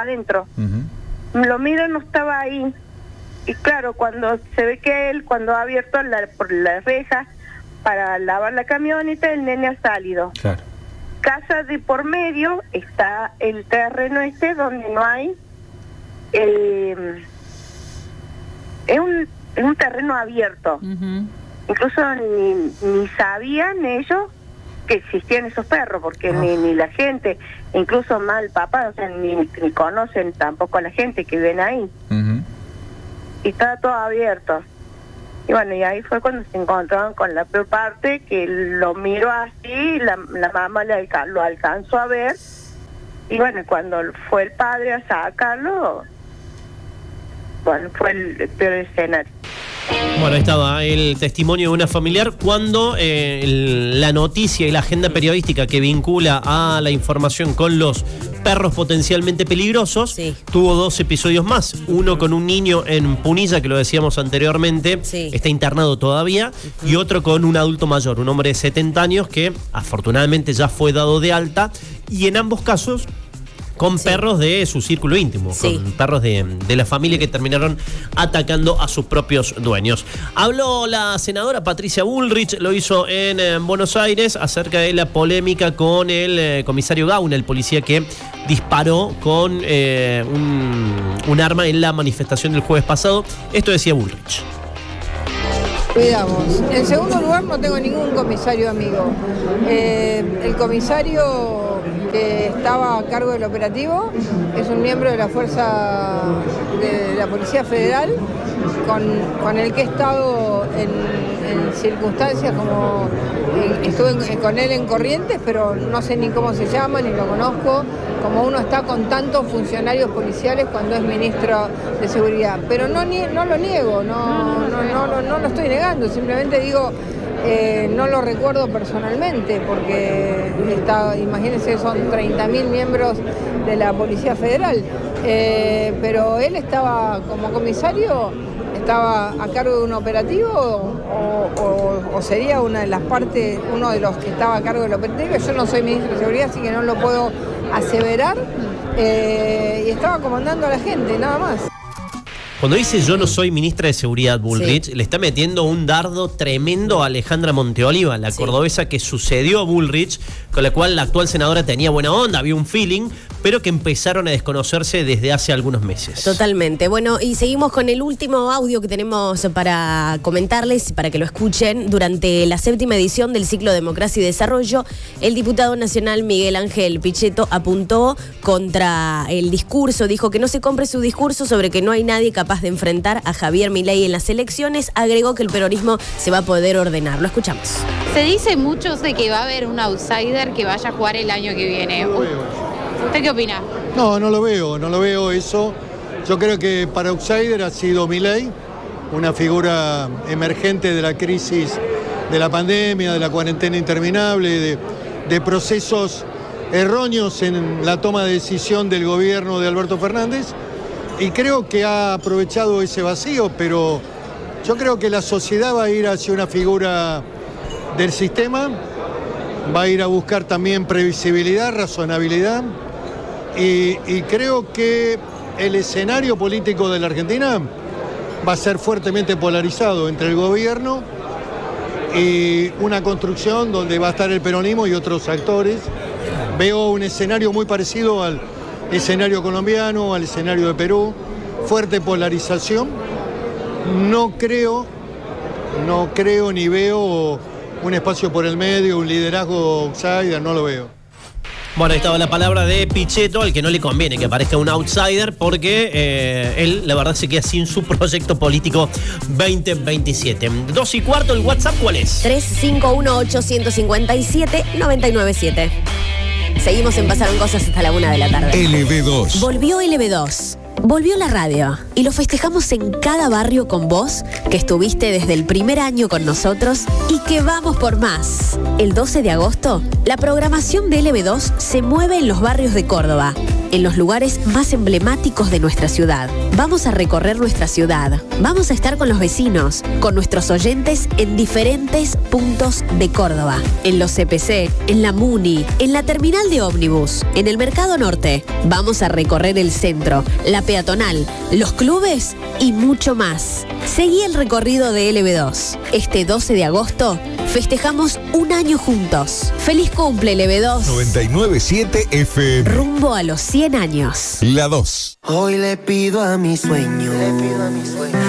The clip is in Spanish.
adentro. Lo miro, no estaba ahí. Y claro, cuando se ve que él, cuando ha abierto por la reja para lavar la camioneta, el nene ha salido. Claro. Casa de por medio está el terreno donde no hay. Es un terreno abierto. Incluso ni sabían ellos que existían esos perros, porque ni la gente, incluso más el papá, o sea, ni conocen tampoco a la gente que viven ahí. Y estaba todo abierto. Y bueno, y ahí fue cuando se encontraron con la peor parte, que lo miró así, la mamá lo alcanzó a ver, y bueno, cuando fue el padre a sacarlo, bueno, fue el peor escenario. Bueno, ahí estaba el testimonio de una familiar cuando la noticia y la agenda periodística que vincula a la información con los perros potencialmente peligrosos tuvo 2 episodios más. Uno con un niño en Punilla, que lo decíamos anteriormente, está internado todavía, y otro con un adulto mayor, un hombre de 70 años que afortunadamente ya fue dado de alta, y en ambos casos con perros de su círculo íntimo, con perros de la familia que terminaron atacando a sus propios dueños. Habló la senadora Patricia Bullrich, lo hizo en Buenos Aires, acerca de la polémica con el comisario Gauna, el policía que disparó con un arma en la manifestación del jueves pasado. Esto decía Bullrich. Cuidamos. En segundo lugar, no tengo ningún comisario amigo. El comisario que estaba a cargo del operativo es un miembro de la fuerza de la Policía Federal, con el que he estado en circunstancias como estuve con él en Corrientes, pero no sé ni cómo se llama, ni lo conozco, como uno está con tantos funcionarios policiales cuando es ministro de Seguridad. Pero no lo niego, no lo estoy negando, simplemente digo, no lo recuerdo personalmente, porque imagínense, son 30.000 miembros de la Policía Federal, pero él estaba como comisario, estaba a cargo de un operativo o sería una de las partes, uno de los que estaba a cargo del operativo. Yo no soy ministro de Seguridad, así que no lo puedo aseverar, y estaba comandando a la gente, nada más. Cuando dice yo no soy ministra de Seguridad, Bullrich, le está metiendo un dardo tremendo a Alejandra Monteoliva, la cordobesa que sucedió a Bullrich, con la cual la actual senadora tenía buena onda, había un feeling, pero que empezaron a desconocerse desde hace algunos meses. Totalmente. Bueno, y seguimos con el último audio que tenemos para comentarles, para que lo escuchen. Durante la 7ª edición del ciclo Democracia y Desarrollo, el diputado nacional Miguel Ángel Pichetto apuntó contra el discurso, dijo que no se compre su discurso sobre que no hay nadie capaz de enfrentar a Javier Milei en las elecciones. Agregó que el peronismo se va a poder ordenar. Lo escuchamos. Se dice mucho de que va a haber un outsider que vaya a jugar el año que viene. ¿Usted qué opina? No lo veo eso. Yo creo que para outsider ha sido Milei, una figura emergente de la crisis de la pandemia, de la cuarentena interminable, de procesos erróneos en la toma de decisión del gobierno de Alberto Fernández, y creo que ha aprovechado ese vacío, pero yo creo que la sociedad va a ir hacia una figura del sistema, va a ir a buscar también previsibilidad, razonabilidad, y creo que el escenario político de la Argentina va a ser fuertemente polarizado entre el gobierno y una construcción donde va a estar el peronismo y otros actores. Veo un escenario muy parecido al escenario colombiano, al escenario de Perú, fuerte polarización. No creo ni veo un espacio por el medio, un liderazgo outsider, no lo veo. Bueno, ahí estaba la palabra de Pichetto, al que no le conviene que aparezca un outsider, porque él, la verdad, se queda sin su proyecto político 2027. 2:15, ¿el WhatsApp cuál es? 351-857-997. Seguimos en Pasaron Cosas hasta la 1 de la tarde. LB2. Volvió LB2. Volvió la radio y lo festejamos en cada barrio con vos, que estuviste desde el primer año con nosotros y que vamos por más. El 12 de agosto, la programación de LB2 se mueve en los barrios de Córdoba. en los lugares más emblemáticos de nuestra ciudad. Vamos a recorrer nuestra ciudad. Vamos a estar con los vecinos, con nuestros oyentes en diferentes puntos de Córdoba. En los CPC, en la Muni, en la terminal de ómnibus, en el Mercado Norte. Vamos a recorrer el centro, la peatonal, los clubes y mucho más. Seguí el recorrido de LB2. Este 12 de agosto festejamos un año juntos. ¡Feliz cumple, LB2! 99.7 FM. Rumbo a los 100 años. La 2. Hoy le pido a mi sueño